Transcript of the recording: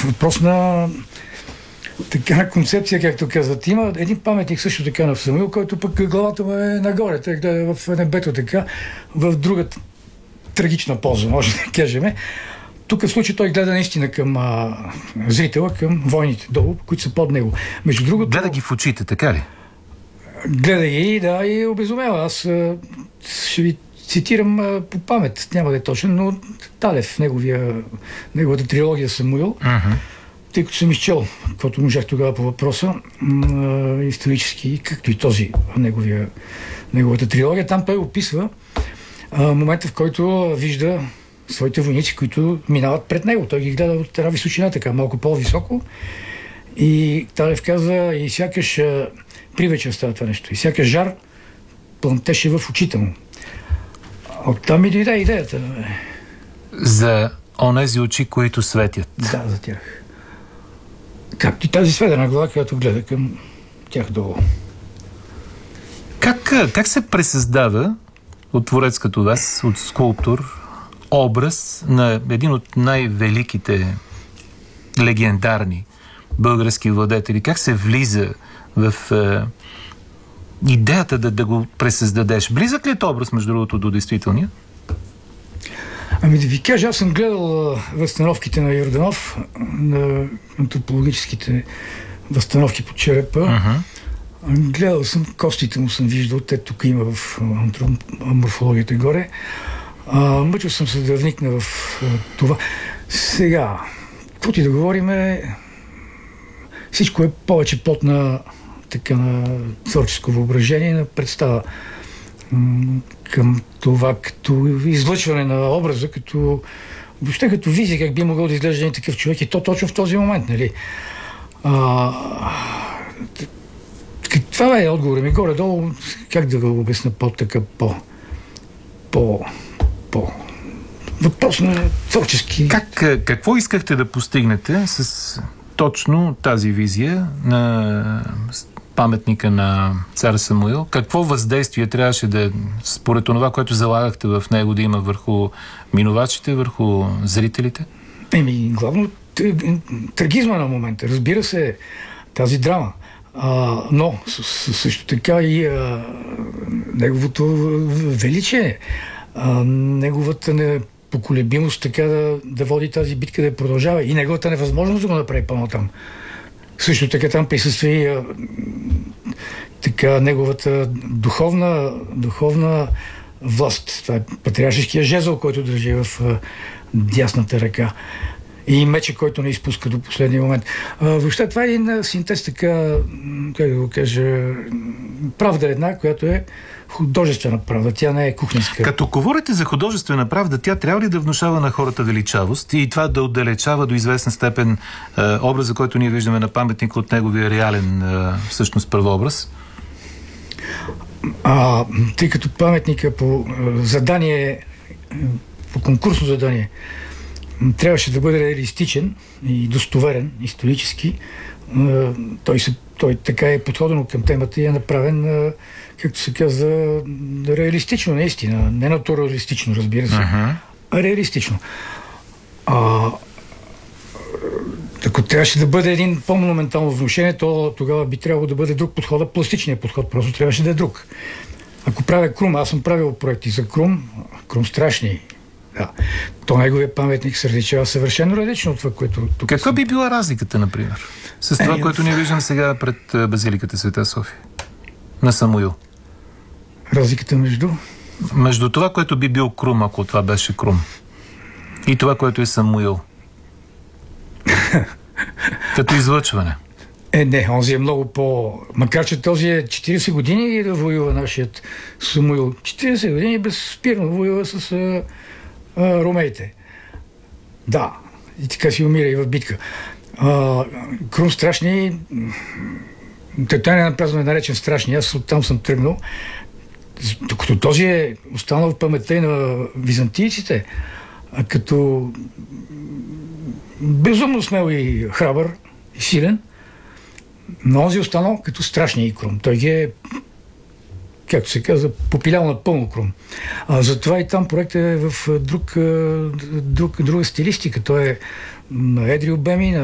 въпрос на така концепция, както казват. Има един паметник също така на Самуил, който пък главата му е нагоре, той гледа в небето така, в друга трагична поза, може да кажем. Тук в случай той гледа наистина към зрителя, към войните долу, които са под него. Между другото... Гледа ги в очите, така ли? Гледа ги, да, и обезумява. Аз ще ви цитирам по памет, няма да е точен, но Талев, неговата трилогия Самуил, тъй като съм изчел, каквото можах тогава по въпроса, исторически, както и този, неговата трилогия, там той описва момента, в който вижда своите войници, които минават пред него. Той ги гледа от една височина, така малко по-високо. И Талев казва, и сякаш привечер става това нещо. И сякаш жар плъмтеше в очите му. Оттам ми дойде идеята. За онези очи, които светят. Да, за тях. Както и тази сведена глава, която гледа към тях долу. Как се пресъздава от творец като вас, от скулптор, образ на един от най-великите легендарни български владетели? Как се влиза в идеята да го пресъздадеш? Близък ли е този образ, между другото, до действителния? Ами да ви кажа, аз съм гледал възстановките на Йорданов, на антропологическите възстановки по черепа. Гледал съм, костите му съм виждал, те тук има в морфологията горе. Мъчил съм се да вникна в това. Сега, каквото и да говорим, всичко е повече плод на творческо въображение, на представа към това, като излъчване на образа, въобще като визия, как би могъл да изглежда един такъв човек, и то точно в този момент, нали? Това е отговор ми. Горе-долу, как да го обясня въпрос на творчески... Какво искахте да постигнете с точно тази визия на паметника на цар Самуил? Какво въздействие трябваше да, според това, което залагахте в него, да има върху минувачите, върху зрителите? Главно трагизма на момента. Разбира се, тази драма. Но също така и неговото величие, неговата непоколебимост така да води тази битка, да я продължава, и неговата невъзможност да го направи по-натам. Също така там присъства и неговата духовна власт. Това е патриаршеския жезъл, който държи в дясната ръка. И меча, който не изпуска до последния момент. Въобще това е един синтез, така, как да го кажа, правда една, която е художествена правда. Тя не е кухненска. Като говорите за художествена правда, тя трябва ли да внушава на хората величавост и това да отдалечава до известна степен образа, който ние виждаме на паметника от неговия реален, всъщност, първообраз? Тъй като паметника по задание, по конкурсно задание, трябваше да бъде реалистичен и достоверен, исторически. Той така е подходен към темата и е направен, както се казва, реалистично, наистина. Не натуралистично, разбира се, а реалистично. Ако трябваше да бъде един по-монументално внушение, то тогава би трябвало да бъде друг подход, пластичният подход просто трябваше да е друг. Ако правя Крум, аз съм правил проекти за Крум страшни. Да. То неговия паметник се различава съвършено различно от това, което тук... Каква би била разликата, например, с това, което ние виждам сега пред базиликата Света София на Самуил? Разликата между? Между това, което би бил Крум, ако това беше Крум, и това, което е Самуил. Като излъчване. Не, онзи е много Макар че този е 40 години да воюва нашият Самуил. 40 години безспирно воюва с ромеите. Да, и така си умира и в битка. Крум страшни, той не е напразно наречен страшни, аз оттам съм тръгнал, докато този е останал в паметта и на византийците, като безумно смел и храбър и силен, но онзи е останал като страшния и Крум. Той ги е, както се казва, попилял на пълно Крум. Затова и там проектът е в друга стилистика. Той е на едри обеми,